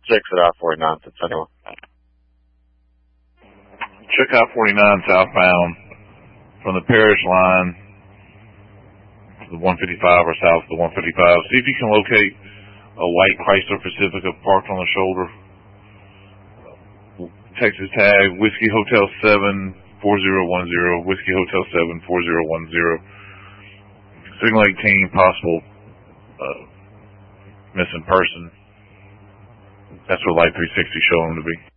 6 at I-49, Centennial. Check I-49 southbound from the Parish line to the 155 or south of the 155. See if you can locate a white Chrysler Pacifica parked on the shoulder. Texas tag, Whiskey Hotel 74010, Whiskey Hotel 74010. Signal 18, possible missing person. That's what Light 360 showing them to be.